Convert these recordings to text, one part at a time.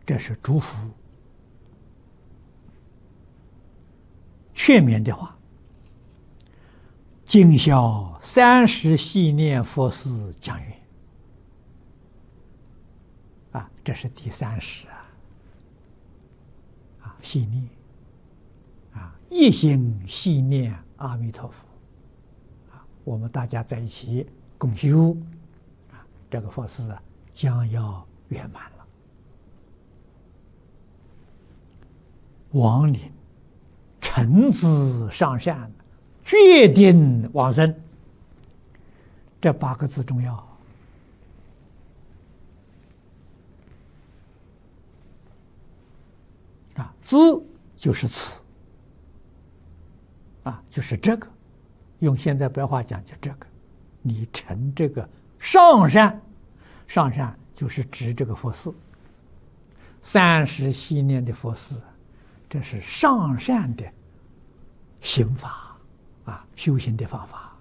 这是祝福。劝勉的话，今宵30系念佛事讲缘这是第30系念一心系念阿弥陀佛我们大家在一起共修这个佛事将要圆满了。亡灵诚挚上善，决定往生，这8个字重要。知就是此就是这个，用现在白话讲就这个，你成这个上善，上善就是指这个佛事，30系念的佛事，这是上善的行法修行的方法，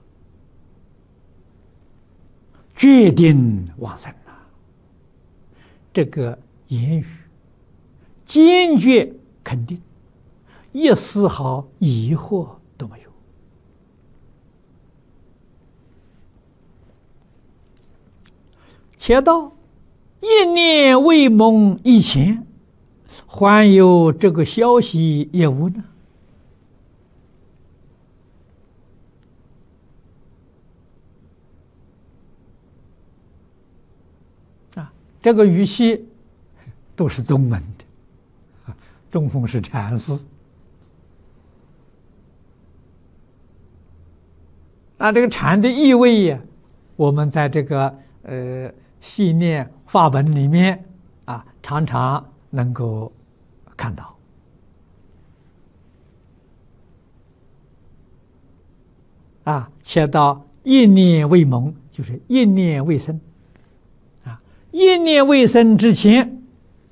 决定往生这个言语坚决肯定，一丝毫疑惑都没有。且到一念未蒙以前，还有这个消息也无呢？这个语气都是宗门的，中峰是禅师。这个禅的意味呀，我们在这个系念法本里面常常能够看到。且到一念未蒙，就是一念未生。一念未生之前，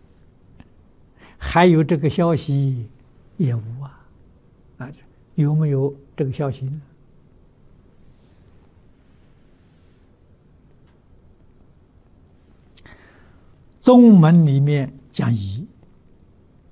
还有这个消息也无有没有这个消息呢？宗门里面讲疑，